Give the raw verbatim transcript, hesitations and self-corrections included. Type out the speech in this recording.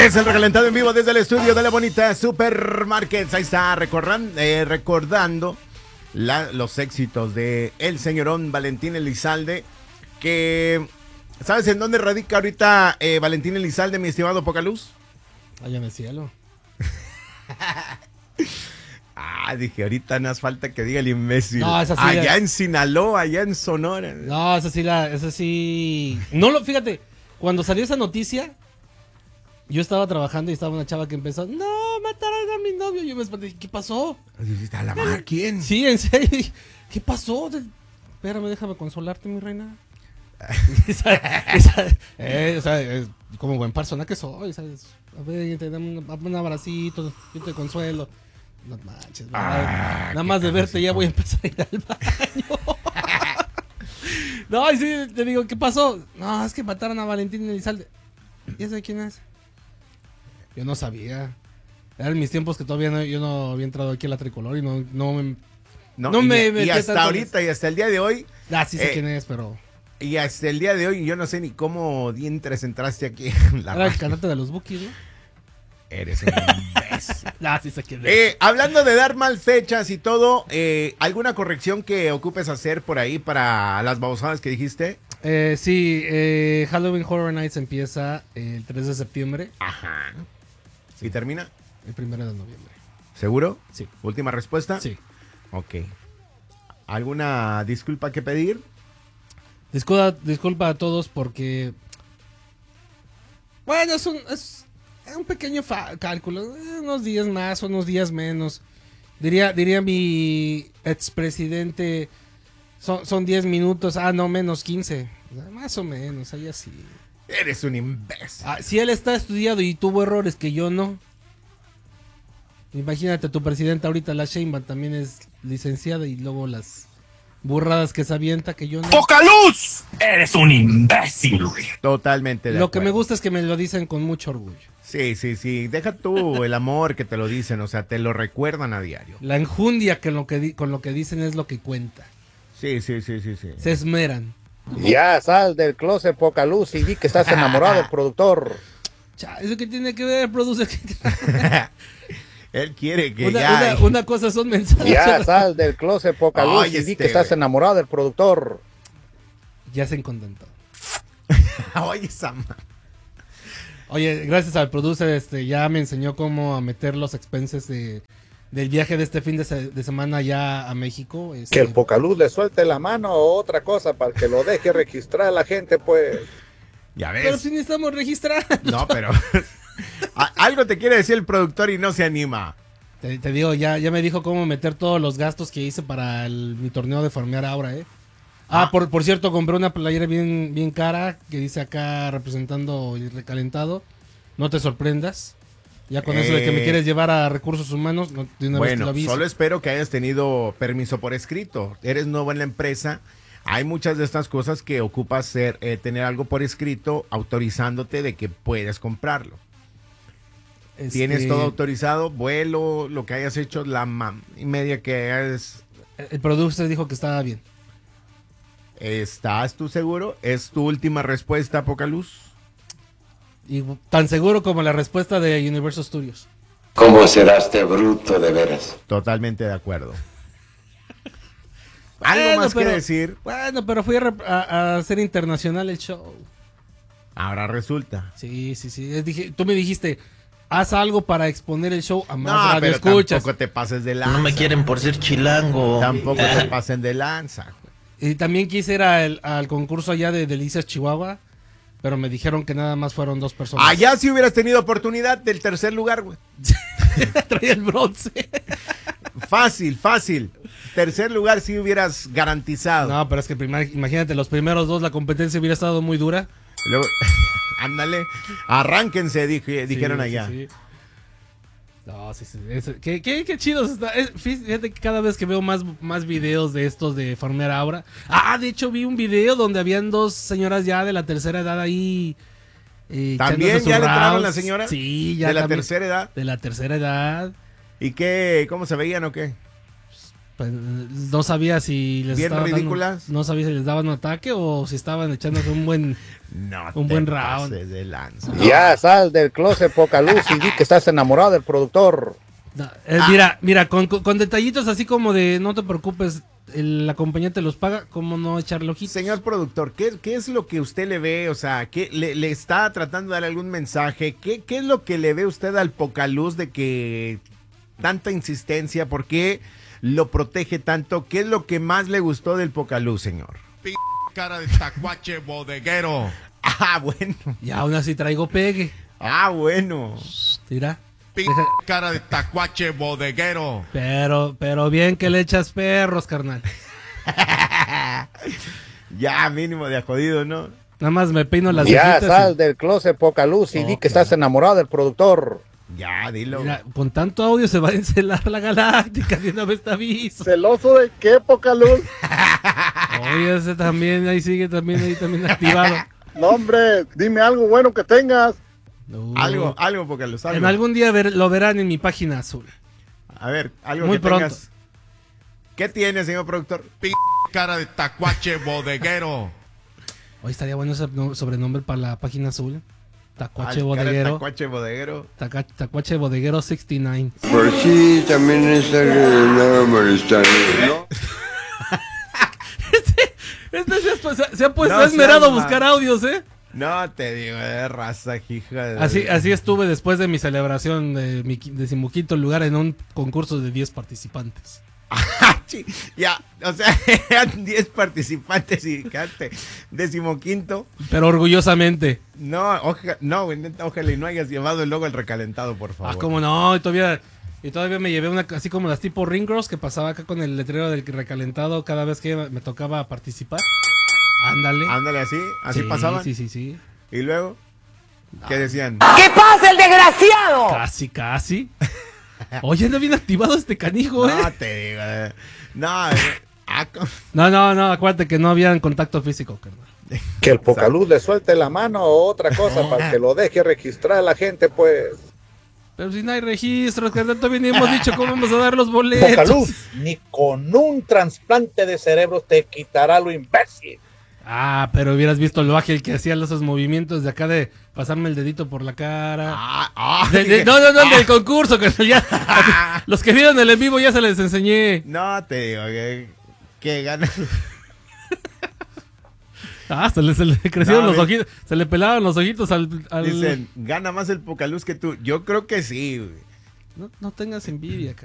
Es el recalentado en vivo desde el estudio de la bonita Supermarkets. Ahí está, recorran, eh, recordando la, los éxitos de el señorón Valentín Elizalde. Que, ¿sabes en dónde radica ahorita eh, Valentín Elizalde, mi estimado Pocaluz? Allá en el cielo. Ah, dije, ahorita no hace falta que diga el imbécil. No, esa sí allá la... en Sinaloa, allá en Sonora. No, esa sí la, esa sí. No lo, fíjate, cuando salió esa noticia, yo estaba trabajando y estaba una chava que empezó, no, mataron a mi novio. Yo me espanté, ¿qué pasó? ¿A la mar? ¿Quién? Sí, en serio. ¿Qué pasó? Espérame, déjame consolarte, mi reina. esa, esa, eh, o sea, eh, como buen persona que soy, ¿sabes? A ver, te dame un, un abracito, yo te consuelo. No manches, ah, nada más de verte ya voy a empezar a ir al baño. No, y sí, te digo, ¿qué pasó? No, es que mataron a Valentín Elizalde. ¿Y ese quién es? Yo no sabía. Eran mis tiempos que todavía no, yo no había entrado aquí a la Tricolor y no, no me... No, no y, me y hasta ahorita y hasta el día de hoy... Ah, sí sé eh, quién es, pero... Y hasta el día de hoy yo no sé ni cómo dientes entraste aquí. La Era el cantante de los Bookies, ¿no? Eres un imbécil. Ah, sí sé quién es. Eh, hablando de dar mal fechas y todo, eh, ¿alguna corrección que ocupes hacer por ahí para las babosadas que dijiste? Eh, sí, eh, Halloween Horror Nights empieza el tres de septiembre. Ajá. ¿Y termina? El primero de noviembre. ¿Seguro? Sí. ¿Última respuesta? Sí. Ok. ¿Alguna disculpa que pedir? Disculpa, disculpa a todos porque... Bueno, es un, es un pequeño fa- cálculo. Eh, unos días más, unos días menos. Diría, diría mi expresidente, son, son diez minutos. Ah, no, menos quince. Más o menos, ahí así. Eres un imbécil. Ah, si él está estudiado y tuvo errores que yo no. Imagínate, tu presidenta ahorita, la Sheinbaum, también es licenciada y luego las burradas que se avienta que yo no. ¡Poca luz! Eres un imbécil, güey. Totalmente de Lo acuerdo. que me gusta es que me lo dicen con mucho orgullo. Sí, sí, sí. Deja tú el amor que te lo dicen, o sea, te lo recuerdan a diario. La enjundia que lo que di- con lo que dicen es lo que cuenta. Sí, sí, sí, sí, sí. Se esmeran. Ya sal del closet, Poca Luz, y vi que estás enamorado del productor. Cha, ¿eso qué tiene que ver, producer? Él quiere que Una, ya... una, una cosa son mensajes. Ya sal del closet, Poca Luz, Ay, y vi este, que estás güey. enamorado del productor. Ya se contentó. Oye, Sam. Oye, gracias al producer, este, ya me enseñó cómo a meter los expenses de, del viaje de este fin de, se- de semana ya a México. Este, Que el Poca Luz le suelte la mano o otra cosa para que lo deje registrar a la gente, pues. Ya Pero ves. si necesitamos registrar. No, pero... A- algo te quiere decir el productor y no se anima. Te, te digo, ya, ya me dijo cómo meter todos los gastos que hice para el- mi torneo de farmear ahora, ¿eh? Ah, Ah. Por, por cierto, compré una playera bien, bien cara que dice acá representando el recalentado. No te sorprendas. Ya con eso de que me Eh. quieres llevar a recursos humanos, no, de una vez te lo Bueno, aviso. solo espero que hayas tenido permiso por escrito. Eres nuevo en la empresa. Hay muchas de estas cosas que ocupas ser, eh, tener algo por escrito autorizándote de que puedes comprarlo. Este, Tienes todo autorizado, vuelo, lo que hayas hecho, la mam y media que hayas. El producer dijo que estaba bien. ¿Estás tú seguro? ¿Es tu última respuesta, Poca Luz? Y tan seguro como la respuesta de Universal Studios. ¿Cómo será este bruto de veras? Totalmente de acuerdo. ¿Algo Bueno, más pero- que decir? Bueno, pero fui a, rep- a- a hacer internacional el show. Ahora resulta. Sí, sí, sí. Es- dije- tú me dijiste, haz algo para exponer el show a más No, radio pero escuchas. tampoco te pases de lanza. No me quieren por ser chilango. Tampoco te pasen de lanza. Y también quise ir al, al concurso allá de Delicias Chihuahua, pero me dijeron que nada más fueron dos personas. Allá sí hubieras tenido oportunidad del tercer lugar, güey. Traía el bronce. Fácil, fácil. Tercer lugar sí hubieras garantizado. No, pero es que primar- imagínate, los primeros dos, la competencia hubiera estado muy dura. Luego, ándale, arránquense, dije, dijeron Sí, allá. sí, sí. No, sí, sí. es- qué, qué, qué chidos está. Es- fíjate que cada vez que veo más, más videos de estos de farmear ahora. Ah, de hecho vi un video donde habían dos señoras ya de la tercera edad ahí. eh, ¿También echándose sus ya le entraron rounds. las señoras? Sí, ya ¿De la también. tercera edad? De la tercera edad. ¿Y qué? ¿Cómo se veían o qué? Pues, no sabía si les Bien estaba ridículas. dando, no sabía si les daban un ataque o si estaban echándose un buen No un te buen round. pases de lanza. Ya sal del closet, poca luz, y di que estás enamorado del productor. No, eh, Mira, mira, con, con, con detallitos así como de no te preocupes, el, la compañía te los paga, ¿cómo no echarle ojitos? Señor productor, ¿qué, ¿qué es lo que usted le ve? O sea, ¿qué le, le está tratando de dar algún mensaje? ¿Qué, ¿Qué es lo que le ve usted al Pocaluz de que tanta insistencia? ¿Por qué lo protege tanto? ¿Qué es lo que más le gustó del Pocaluz, señor? Cara de tacuache bodeguero. Ah, bueno. Y aún así traigo pegue. Ah, bueno. Mira. P Deja- cara de tacuache bodeguero. Pero, pero bien que le echas perros, carnal. Ya, mínimo de jodido, ¿no? Nada más me peino las Ya cejitas sal y- del closet, poca luz, y di Oh, que estás enamorado del productor. Ya, dilo. Mira, con tanto audio se va a encelar la galáctica, de una vez te aviso. ¿Celoso de qué, poca luz? Oye, ese también, ahí sigue también, ahí también activado. No, hombre, dime algo bueno que tengas. No. Algo, algo, Pocaluz, algo. En algún día ver- lo verán en mi página azul. A ver, algo Muy que pronto. tengas. ¿Qué tiene, señor productor? P cara de tacuache bodeguero. Hoy estaría bueno ese no- sobrenombre para la página azul. Tacuache Al cara de bodeguero. Tacuache bodeguero. Taca- Tacuache bodeguero sesenta y nueve. Por si también está no molestar, ¿no? Este se, ha pu- se ha puesto No ha esmerado seas a buscar mal. audios, ¿eh? No te digo, de raza, hija de... Así, así estuve después de mi celebración de mi qui- decimoquinto lugar en un concurso de diez participantes. Ah, chi- ya, o sea, eran diez participantes y quedaste decimoquinto. Pero orgullosamente. No, oja- no, güey, neta, ojalá y no hayas llevado el logo al recalentado, por favor. Ah, cómo no, y todavía, y todavía me llevé una, así como las tipo Ring Girls que pasaba acá con el letrero del recalentado cada vez que me tocaba participar. Ándale. Ándale, así, así Sí, pasaban. Sí, sí, sí. Y luego, ¿qué decían? ¿Qué pasa, el desgraciado? Casi, casi. Oye, anda bien activado este canijo, No ¿eh? te digo, eh, no, eh, ah, co- No, no, no, acuérdate que no había contacto físico, carnal. Que el poca luz le suelte la mano o otra cosa para que lo deje registrar a la gente, pues. Pero si no hay registros, carnal, todavía ni hemos dicho cómo vamos a dar los Poca boletos. luz, ni con un trasplante de cerebro te quitará lo imbécil. Ah, pero hubieras visto lo ágil que hacía esos movimientos de acá de pasarme el dedito por la cara. ah, ah, De- de- dije, no, no, no, el ah, del concurso, que ya, los que vieron el en vivo ya se les enseñé. no te digo, que, que ganas. Ah, se le, se le crecieron No, los ve- ojitos, se le pelaban los ojitos al... al- Dicen, gana más el Pocaluz que tú. Yo creo que sí, güey. No, no tengas envidia, cara.